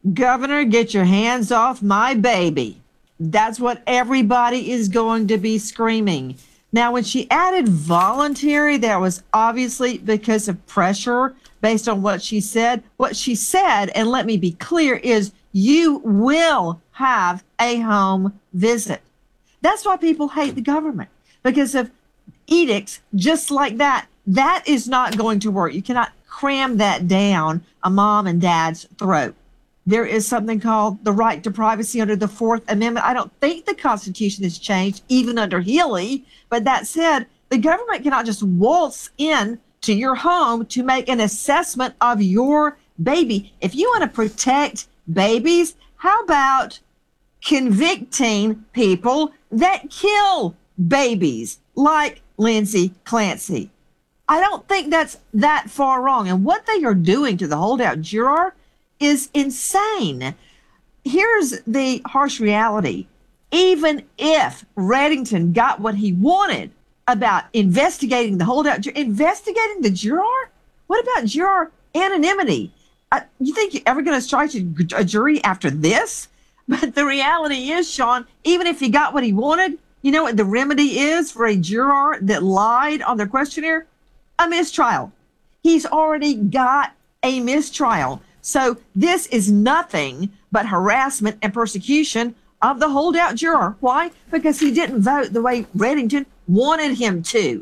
Governor, get your hands off my baby. That's what everybody is going to be screaming. Now, when she added voluntary, that was obviously because of pressure based on what she said. What she said, and let me be clear, is you will have a home visit. That's why people hate the government, because of edicts just like that. That is not going to work. You cannot cram that down a mom and dad's throat. There is something called the right to privacy under the Fourth Amendment. I don't think the Constitution has changed, even under Healy. But that said, the government cannot just waltz in to your home to make an assessment of your baby. If you want to protect babies, how about convicting people that kill babies like Lindsay Clancy? I don't think that's that far wrong. And what they are doing to the holdout juror is insane. Here's the harsh reality. Even if Reddington got what he wanted about investigating the holdout, investigating the juror? What about juror anonymity? You think you're ever going to strike a jury after this? But the reality is, Sean, even if he got what he wanted, you know what the remedy is for a juror that lied on their questionnaire? A mistrial. He's already got a mistrial. So this is nothing but harassment and persecution of the holdout juror. Why? Because he didn't vote the way Reddington wanted him to.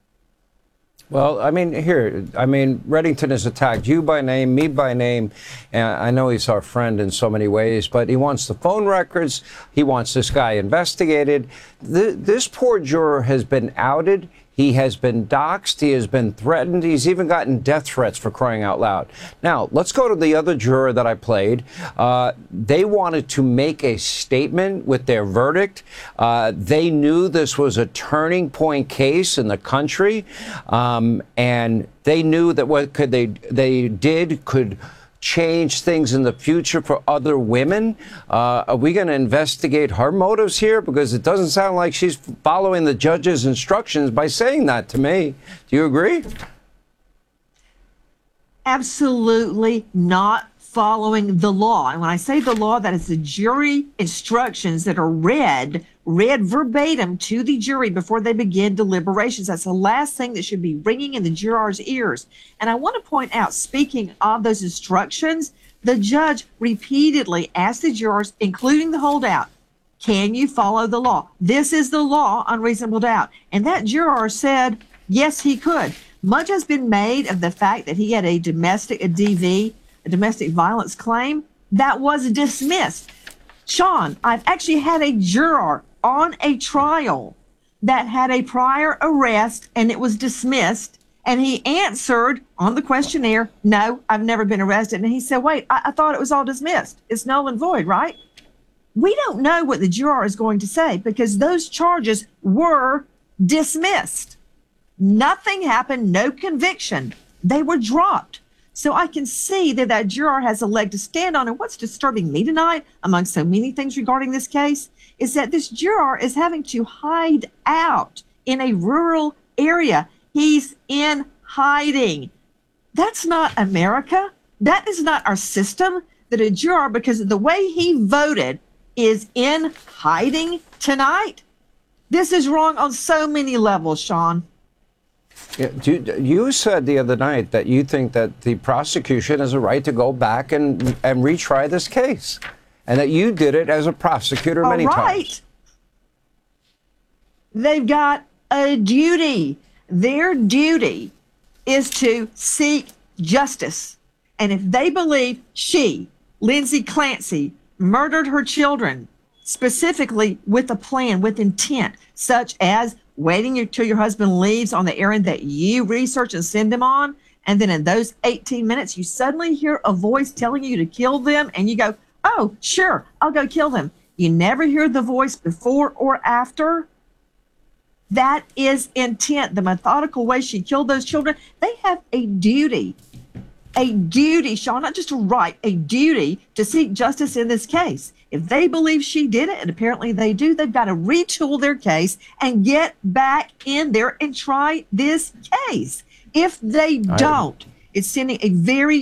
Well, Reddington has attacked you by name, me by name, and I know he's our friend in so many ways, but he wants the phone records. He wants this guy investigated. This poor juror has been outed. He has been doxxed. He has been threatened. He's even gotten death threats, for crying out loud. Now, let's go to the other juror that I played. They wanted to make a statement with their verdict. They knew this was a turning point case in the country, and they knew that what they did could change things in the future for other women. Are we going to investigate her motives here? Because it doesn't sound like she's following the judge's instructions by saying that to me. Do you agree? Absolutely not following the law. And when I say the law, that is the jury instructions that are read verbatim to the jury before they begin deliberations. That's the last thing that should be ringing in the juror's ears. And I want to point out, speaking of those instructions, the judge repeatedly asked the jurors, including the holdout, can you follow the law? This is the law on reasonable doubt. And that juror said, yes, he could. Much has been made of the fact that he had a domestic violence claim that was dismissed. Sean, I've actually had a juror on a trial that had a prior arrest and it was dismissed. And he answered on the questionnaire, no, I've never been arrested. And he said, wait, I thought it was all dismissed. It's null and void, right? We don't know what the juror is going to say because those charges were dismissed. Nothing happened, no conviction. They were dropped. So I can see that that juror has a leg to stand on. And what's disturbing me tonight, among so many things regarding this case, is that this juror is having to hide out in a rural area. He's in hiding. That's not America. That is not our system, that a juror, because of the way he voted, is in hiding tonight. This is wrong on so many levels, Sean. Yeah, you said the other night that you think that the prosecution has a right to go back and retry this case, and that you did it as a prosecutor many times. They've got a duty. Their duty is to seek justice. And if they believe she, Lindsay Clancy, murdered her children, specifically with a plan, with intent, such as waiting until your husband leaves on the errand that you research and send him on, and then in those 18 minutes, you suddenly hear a voice telling you to kill them, and you go, oh, sure, I'll go kill them. You never hear the voice before or after. That is intent. The methodical way she killed those children. They have a duty, Sean, not just a right, a duty to seek justice in this case. If they believe she did it, and apparently they do, they've got to retool their case and get back in there and try this case. If they don't, it's sending a very